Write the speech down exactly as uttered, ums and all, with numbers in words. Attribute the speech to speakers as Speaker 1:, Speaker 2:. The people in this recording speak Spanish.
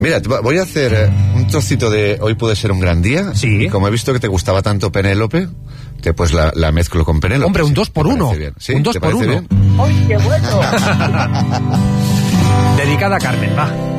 Speaker 1: Mira, voy a hacer eh, un trocito de Hoy puede ser un gran día.
Speaker 2: Sí.
Speaker 1: Y como he visto que te gustaba tanto Penélope, que pues la, la mezclo con Penélope.
Speaker 2: Hombre, un
Speaker 1: sí,
Speaker 2: dos por uno.
Speaker 1: ¿Sí?
Speaker 2: Un dos
Speaker 1: ¿Te
Speaker 2: por
Speaker 1: parece
Speaker 2: uno.
Speaker 1: bien?
Speaker 3: ¡Ay, qué bueno!
Speaker 2: Dedicada a Carmen, va.